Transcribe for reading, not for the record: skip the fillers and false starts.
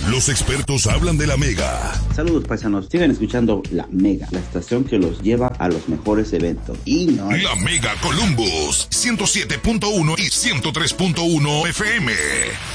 Los expertos hablan de la Mega. Saludos, paisanos. Sigan escuchando La Mega, la estación que los lleva a los mejores eventos. Y no... La Mega Columbus, 107.1 y 103.1 FM.